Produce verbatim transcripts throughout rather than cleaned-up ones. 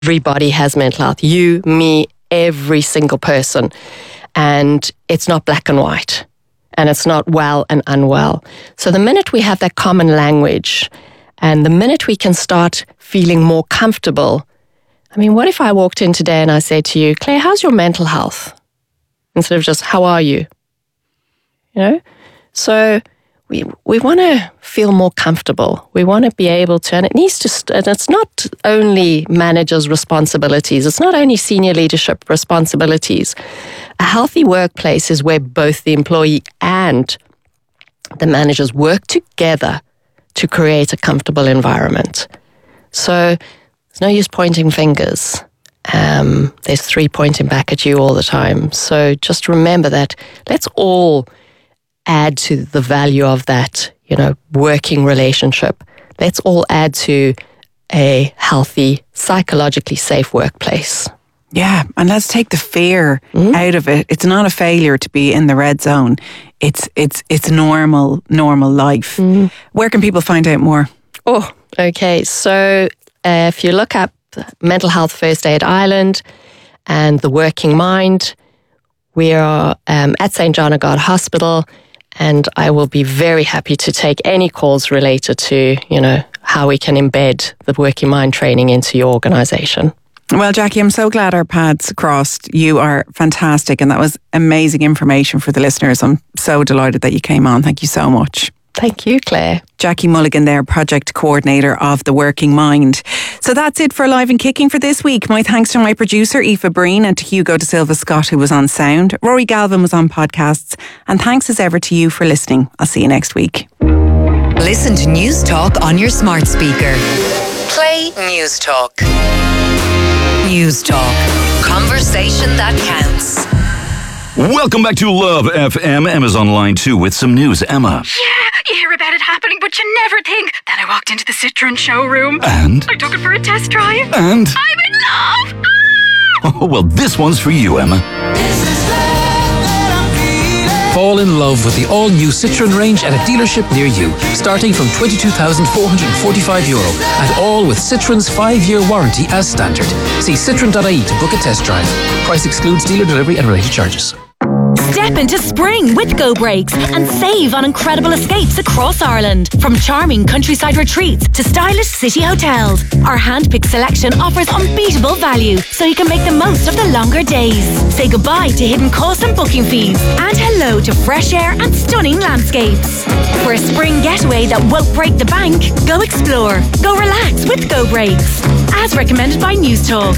Everybody has mental health. You, me, every single person. And it's not black and white. And it's not well and unwell. So the minute we have that common language, and the minute we can start feeling more comfortable, I mean, what if I walked in today and I said to you, Claire, how's your mental health? Instead of just, how are you? You know? So we we want to feel more comfortable. We want to be able to, and it needs to, and it's not only managers' responsibilities. It's not only senior leadership responsibilities. A healthy workplace is where both the employee and the managers work together to create a comfortable environment. So there's no use pointing fingers. Um, there's three pointing back at you all the time. So just remember that. Let's all add to the value of that, you know, working relationship. Let's all add to a healthy, psychologically safe workplace. Yeah, and let's take the fear mm. out of it. It's not a failure to be in the red zone. It's it's it's normal, normal life. Mm. Where can people find out more? Oh, okay. So uh, if you look up Mental Health First Aid Ireland and The Working Mind, we are um, at Saint John of God Hospital, and I will be very happy to take any calls related to, you know, how we can embed the Working Mind training into your organisation. Well, Jackie, I'm so glad our paths crossed. You are fantastic, and that was amazing information for the listeners. I'm so delighted that you came on. Thank you so much. Thank you, Claire. Jackie Mulligan there, Project Coordinator of The Working Mind. So that's it for Live and Kicking for this week. My thanks to my producer, Aoife Breen, and to Hugo De Silva Scott, who was on sound. Rory Galvin was on podcasts. And thanks as ever to you for listening. I'll see you next week. Listen to News Talk on your smart speaker. Play News Talk. News Talk. Conversation that counts. Welcome back to Love F M. Emma's online too with some news. Emma. Yeah, you hear about it happening, but you never think. Then I walked into the Citroen showroom. And? I took it for a test drive. And? I'm in love! Ah! Oh, well, this one's for you, Emma. Fall in love with the all-new Citroen range at a dealership near you, starting from twenty-two thousand four hundred forty-five euro, and all with Citroen's five-year warranty as standard. See citroen dot I E to book a test drive. Price excludes dealer delivery and related charges. Step into spring with Go Brakes and save on incredible escapes across Ireland. From charming countryside retreats to stylish city hotels, our hand-picked selection offers unbeatable value, so you can make the most of the longer days. Say goodbye to hidden costs and booking fees, and hello to fresh air and stunning landscapes. For a spring getaway that won't break the bank, go explore, go relax with Go Brakes. As recommended by News Talk.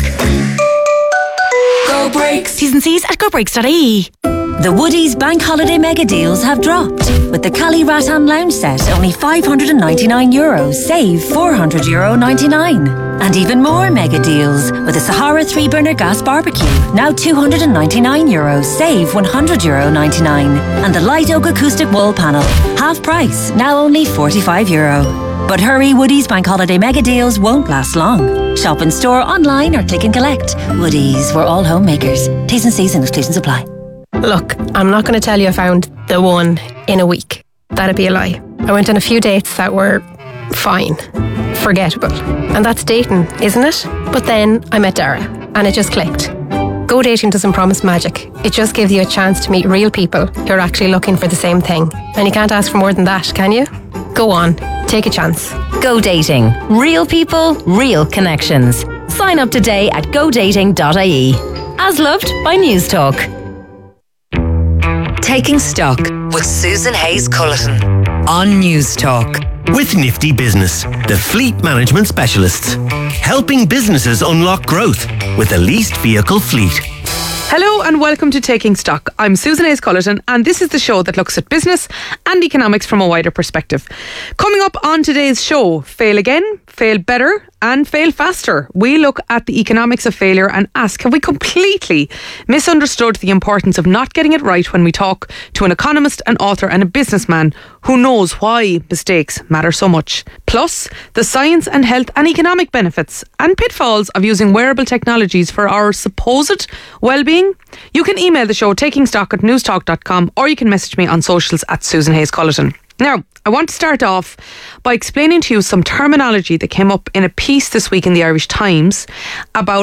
Go Brakes. T's and C's at go brakes dot I E. The Woodies Bank Holiday Mega Deals have dropped. With the Cali Rattan Lounge Set, only five hundred ninety-nine euros, save four hundred euro ninety-nine. And even more mega deals with the Sahara three burner gas barbecue, now two hundred ninety-nine euros, save one hundred euro ninety-nine. And the Light Oak Acoustic Wall Panel, half price, now only forty-five euro. But hurry, Woodies Bank Holiday Mega Deals won't last long. Shop in store, online or click and collect. Woodies, we're all homemakers. T's and C's and exclusions apply. Look, I'm not going to tell you I found the one in a week. That'd be a lie. I went on a few dates that were fine, forgettable. And that's dating, isn't it? But then I met Dara and it just clicked. Go Dating doesn't promise magic. It just gives you a chance to meet real people who are actually looking for the same thing. And you can't ask for more than that, can you? Go on, take a chance. Go Dating. Real people, real connections. Sign up today at go dating dot I E. As loved by News Talk. Taking Stock with Susan Hayes-Culleton on News Talk. With Nifty Business, the fleet management specialists, helping businesses unlock growth with a leased vehicle fleet. Hello and welcome to Taking Stock. I'm Susan Hayes-Culleton and this is the show that looks at business and economics from a wider perspective. Coming up on today's show, fail again, fail better and fail faster. We look at the economics of failure and ask, have we completely misunderstood the importance of not getting it right when we talk to an economist, an author and a businessman who knows why mistakes matter so much? Plus, the science and health and economic benefits and pitfalls of using wearable technologies for our supposed well-being. You can email the show takingstock at newstalk dot com or you can message me on socials at Susan Hayes-Culleton. Now, I want to start off by explaining to you some terminology that came up in a piece this week in the Irish Times about